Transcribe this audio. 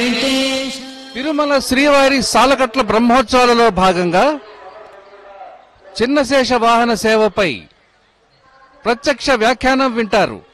తిరుమల శ్రీవారి సాలకట్ల బ్రహ్మోత్సవాలలో భాగంగా చిన్నశేష వాహన సేవపై ప్రత్యక్ష వ్యాఖ్యానం వింటారు.